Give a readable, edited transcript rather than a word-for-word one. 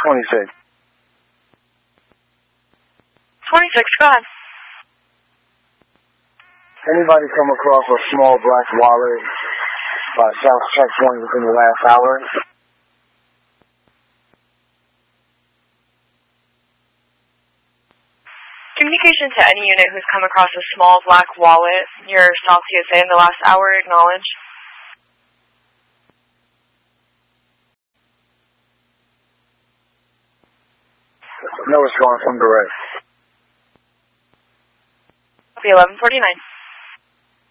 26. 26, go ahead. Anybody come across a small black wallet by South Checkpoint within the last hour? Communication to any unit who's come across a small black wallet near South TSA in the last hour, acknowledge. No response from direct. Copy 1149.